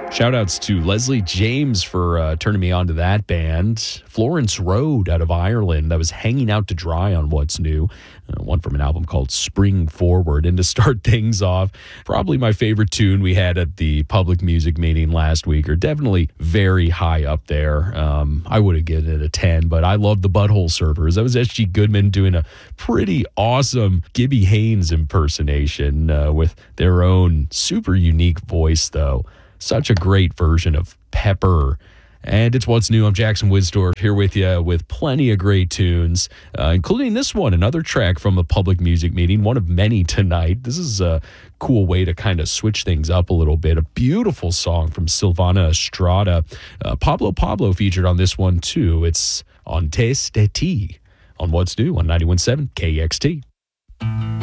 Shout outs to Leslie James for turning me on to that band. Florence Road out of Ireland. That was Hanging Out to Dry on What's New. One from an album called Spring Forward. And to start things off, probably my favorite tune we had at the public music meeting last week, or definitely very high up there. I would have given it a 10, but I love the Butthole Surfers. That was S.G. Goodman doing a pretty awesome Gibby Haynes impersonation with their own super unique voice, though. Such a great version of Pepper. And it's What's New. I'm Jackson Wisdorf here with you with plenty of great tunes, including this one, another track from a public music meeting, one of many tonight. This is a cool way to kind of switch things up a little bit. A beautiful song from Silvana Estrada. Pablo featured on this one too. It's Antes de Ti on What's New on 91.7 KXT.